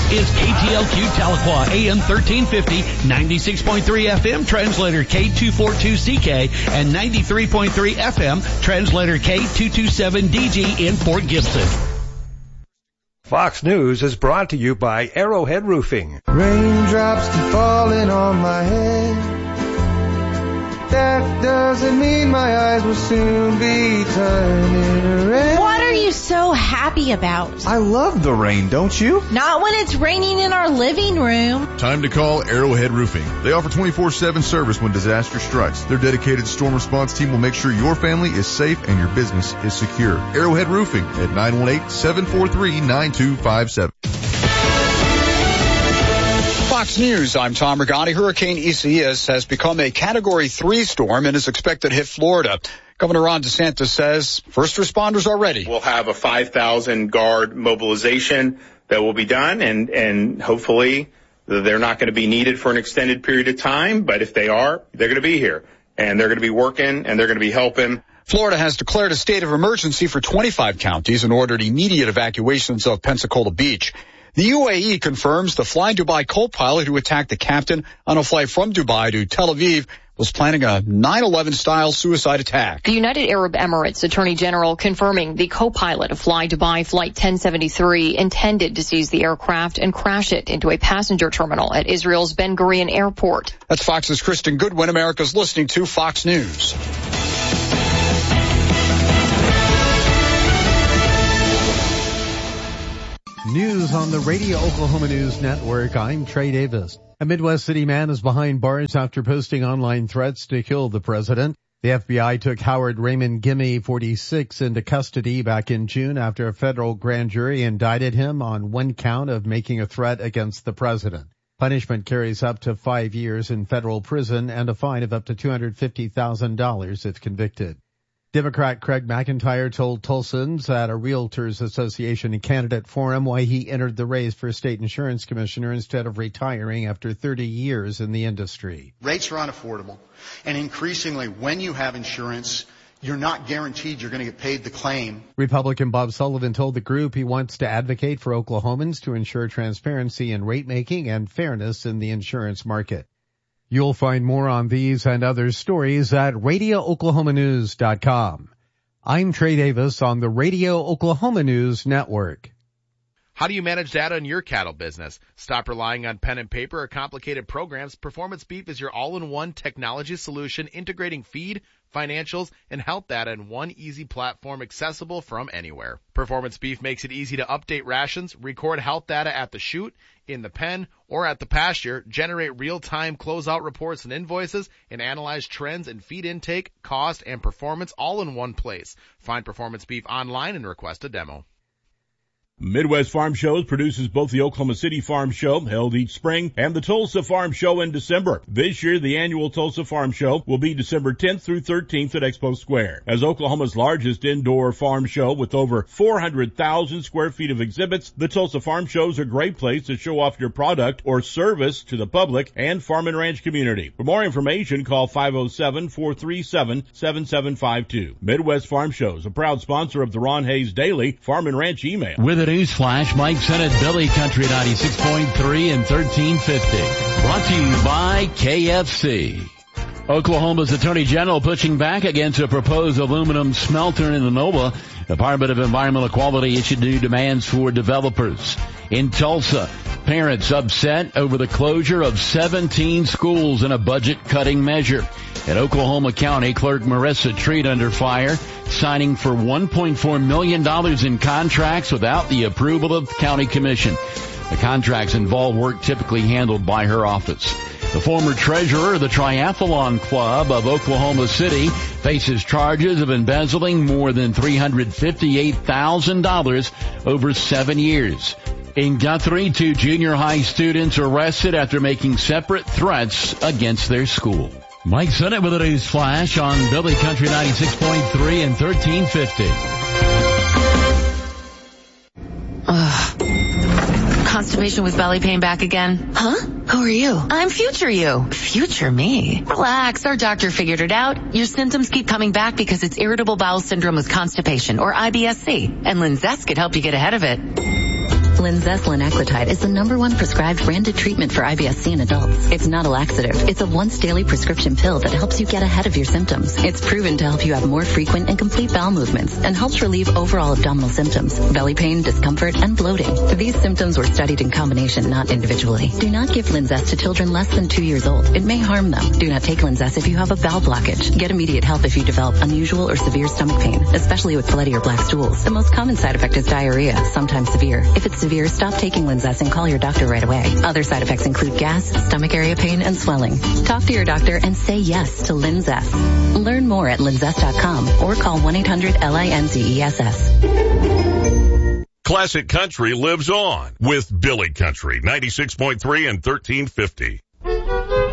is KTLQ Tahlequah, AM 1350, 96.3 FM, translator K242CK, and 93.3 FM, translator K227DG in Fort Gibson. Fox News is brought to you by Arrowhead Roofing. Raindrops keep falling on my head. That doesn't mean my eyes will soon be turning red. What are you so happy about? I love the rain, don't you? Not when it's raining in our living room. Time to call Arrowhead Roofing. They offer 24/7 service when disaster strikes. Their dedicated storm response team will make sure your family is safe and your business is secure. Arrowhead Roofing at 918-743-9257. Fox News, I'm Tom Regani. Hurricane Isaias has become a Category 3 storm and is expected to hit Florida. Governor Ron DeSantis says first responders are ready. We'll have a 5,000 guard mobilization that will be done, and hopefully they're not going to be needed for an extended period of time, but if they are, they're going to be here, and they're going to be working, and they're going to be helping. Florida has declared a state of emergency for 25 counties and ordered immediate evacuations of Pensacola Beach. The UAE confirms the Fly Dubai co-pilot who attacked the captain on a flight from Dubai to Tel Aviv was planning a 9/11-style suicide attack. The United Arab Emirates Attorney General confirming the co-pilot of Fly Dubai Flight 1073 intended to seize the aircraft and crash it into a passenger terminal at Israel's Ben Gurion Airport. That's Fox's Kristen Goodwin. America's listening to Fox News. News on the Radio Oklahoma News Network. I'm Trey Davis. A Midwest City man is behind bars after posting online threats to kill the president. The FBI took Howard Raymond Gimme, 46, into custody back in June after a federal grand jury indicted him on one count of making a threat against the president. Punishment carries up to 5 years in federal prison and a fine of up to $250,000 if convicted. Democrat Craig McIntyre told Tulsans at a Realtors Association candidate forum why he entered the race for state insurance commissioner instead of retiring after 30 years in the industry. Rates are unaffordable, and increasingly when you have insurance, you're not guaranteed you're going to get paid the claim. Republican Bob Sullivan told the group he wants to advocate for Oklahomans to ensure transparency in rate making and fairness in the insurance market. You'll find more on these and other stories at RadioOklahomaNews.com. I'm Trey Davis on the Radio Oklahoma News Network. How do you manage data in your cattle business? Stop relying on pen and paper or complicated programs. Performance Beef is your all-in-one technology solution integrating feed, financials, and health data in one easy platform accessible from anywhere. Performance Beef makes it easy to update rations, record health data at the chute, in the pen, or at the pasture, generate real-time closeout reports and invoices, and analyze trends in feed intake, cost, and performance all in one place. Find Performance Beef online and request a demo. Midwest Farm Shows produces both the Oklahoma City Farm Show, held each spring, and the Tulsa Farm Show in December. This year, the annual Tulsa Farm Show will be December 10th through 13th at Expo Square. As Oklahoma's largest indoor farm show with over 400,000 square feet of exhibits, the Tulsa Farm Show is a great place to show off your product or service to the public and farm and ranch community. For more information, call 507-437-7752. Midwest Farm Shows, a proud sponsor of the Ron Hayes Daily Farm and Ranch email. With a news flash, Mike Sennett, Billy Country 96.3 and 1350. Brought to you by KFC. Oklahoma's Attorney General pushing back against a proposed aluminum smelter in Lenola. Department of Environmental Quality issued new demands for developers. In Tulsa, parents upset over the closure of 17 schools in a budget-cutting measure. At Oklahoma County, Clerk Marissa Treat under fire, signing for $1.4 million in contracts without the approval of the county commission. The contracts involve work typically handled by her office. The former treasurer of the Triathlon Club of Oklahoma City faces charges of embezzling more than $358,000 over 7 years. In Guthrie, 2 junior high students arrested after making separate threats against their school. Mike Sennett with a news flash on Billy Country 96.3 and 1350. Constipation with belly pain back again? Huh? Who are you? I'm future you. Future me? Relax, our doctor figured it out. Your symptoms keep coming back because it's irritable bowel syndrome with constipation, or IBS-C. And Linzess could help you get ahead of it. Linzess linaclotide is the #1 prescribed branded treatment for IBS-C in adults. It's not a laxative. It's a once-daily prescription pill that helps you get ahead of your symptoms. It's proven to help you have more frequent and complete bowel movements and helps relieve overall abdominal symptoms, belly pain, discomfort, and bloating. These symptoms were studied in combination, not individually. Do not give Linzess to children less than 2 years old. It may harm them. Do not take Linzess if you have a bowel blockage. Get immediate help if you develop unusual or severe stomach pain, especially with bloody or black stools. The most common side effect is diarrhea, sometimes severe. If it's severe, stop taking Linzess and call your doctor right away. Other side effects include gas, stomach area pain, and swelling. Talk to your doctor and say yes to Linzess. Learn more at linzess.com or call 1-800-LINZESS. Classic Country lives on with Billy Country, 96.3 and 1350.